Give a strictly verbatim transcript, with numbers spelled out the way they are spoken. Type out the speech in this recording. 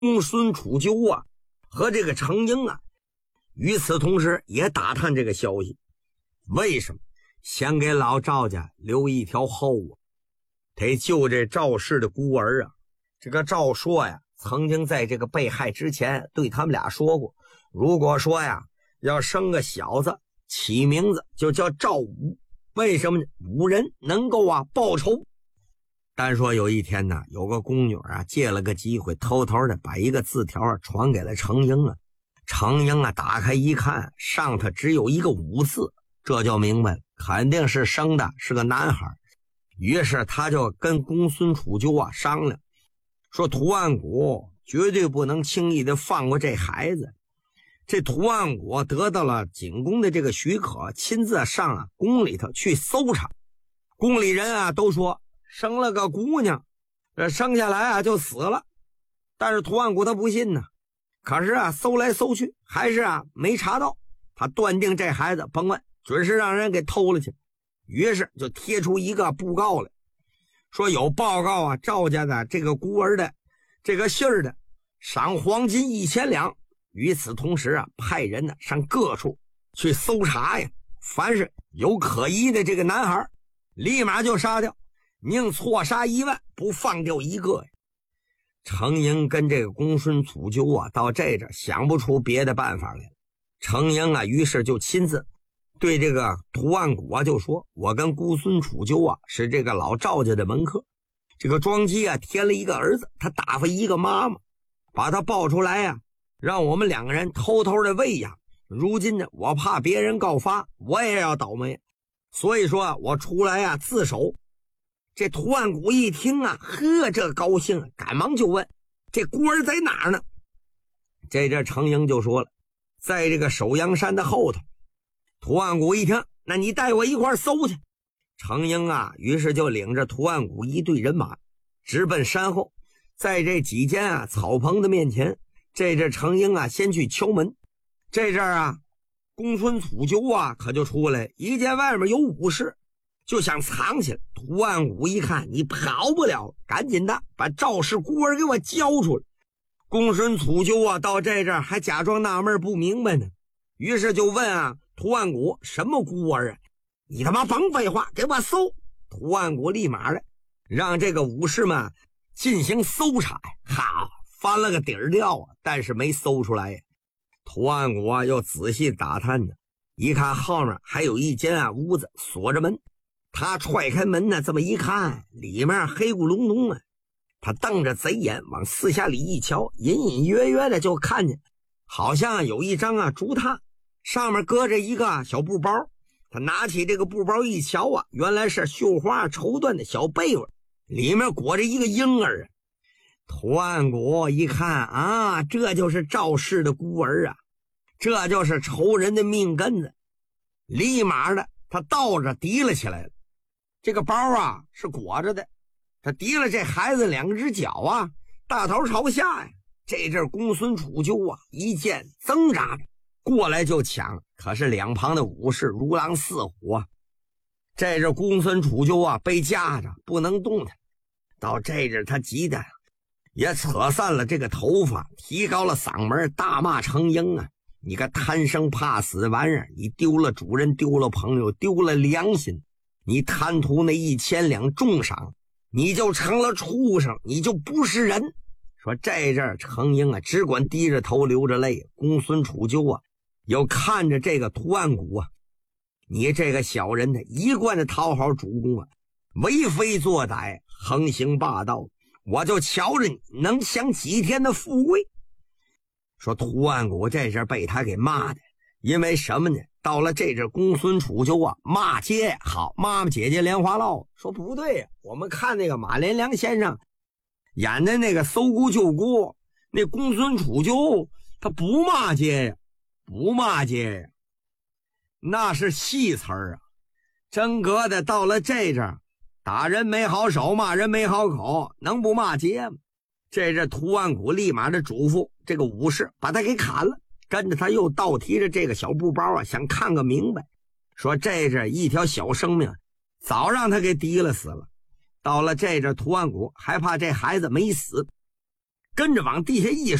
公孙楚纠啊和这个程婴啊，与此同时也打探这个消息。为什么？想给老赵家留一条后啊，得救这赵氏的孤儿啊。这个赵硕呀，曾经在这个被害之前对他们俩说过，如果说呀要生个小子，起名字就叫赵武。为什么呢？武人能够啊报仇。但说有一天呢，有个宫女啊借了个机会，偷偷的把一个字条啊传给了程婴啊。程婴啊打开一看，上头只有一个武字，这就明白了，肯定是生的是个男孩。于是他就跟公孙楚纠啊商量，说图案谷绝对不能轻易的放过这孩子。这图案谷得到了景公的这个许可，亲自上啊宫里头去搜查。宫里人啊都说生了个姑娘，这生下来啊就死了。但是图案谷他不信呢，可是啊搜来搜去还是啊没查到。他断定这孩子甭问准是让人给偷了去，于是就贴出一个布告来，说有报告啊赵家的这个孤儿的这个信儿的，赏黄金一千两。与此同时啊，派人呢上各处去搜查呀，凡是有可疑的这个男孩，立马就杀掉，宁错杀一万，不放掉一个呀。程婴跟这个公孙楚纠啊，到这这想不出别的办法来了。程婴啊，于是就亲自对这个图案谷啊就说：“我跟公孙楚纠啊是这个老赵家的门客，这个庄姬啊添了一个儿子，他打发一个妈妈，把他抱出来呀、啊。”让我们两个人偷偷的喂养，如今呢，我怕别人告发，我也要倒霉，所以说我出来啊自首。这图案谷一听啊，呵，这高兴，赶忙就问：“这孤儿在哪儿呢？”这这程婴就说了，在这个首阳山的后头。图案谷一听，那你带我一块搜去。程婴啊，于是就领着图案谷一队人马，直奔山后，在这几间啊草棚的面前。这阵程婴啊先去敲门，这阵啊公孙楚纠啊可就出来，一见外面有武士，就想藏起来。图案谷一看你跑不了，赶紧的把赵氏孤儿给我交出来。公孙楚纠啊到这阵还假装纳闷不明白呢，于是就问啊图案谷什么孤儿啊？你他妈甭废话，给我搜！图案谷立马的让这个武士们进行搜查。好，翻了个底儿掉啊，但是没搜出来呀。图案谷啊又仔细打探呢，一看后面还有一间啊屋子锁着门，他踹开门呢，这么一看，里面黑咕隆咚啊。他瞪着贼眼往四下里一瞧，隐隐约约的就看见好像有一张啊竹榻，上面搁着一个小布包。他拿起这个布包一瞧啊，原来是绣花绸缎的小被窝，里面裹着一个婴儿啊。图案谷一看啊，这就是赵氏的孤儿啊，这就是仇人的命根子，立马的他倒着提了起来了。这个包啊是裹着的，他提了这孩子两只脚啊，大头朝下呀。这阵公孙楚纠啊一见挣扎着过来就抢，可是两旁的武士如狼似虎啊。这阵公孙楚纠啊被架着不能动弹，到这阵他急的也扯散了这个头发，提高了嗓门大骂程婴啊，你个贪生怕死的玩意儿，你丢了主人，丢了朋友，丢了良心，你贪图那一千两重赏，你就成了畜生，你就不是人。说这阵程婴啊只管低着头流着泪，公孙楚纠啊又看着这个图案谷啊，你这个小人呢，一贯的讨好主公啊，为非作歹，横行霸道，我就瞧着你能享几天的富贵。说图案谷这阵被他给骂的，因为什么呢？到了这阵公孙楚纠啊骂街，好，妈妈姐姐莲花落。说不对呀、啊，我们看那个马连良先生演的那个搜孤救孤，那公孙楚纠他不骂街呀，不骂街呀，那是戏词儿啊。真格的到了这阵打人没好手，骂人没好口，能不骂街吗？这阵图案谷立马的嘱咐这个武士把他给砍了，跟着他又倒提着这个小布包啊，想看个明白。说这阵一条小生命早让他给提了死了。到了这阵图案谷还怕这孩子没死， 跟着往地下一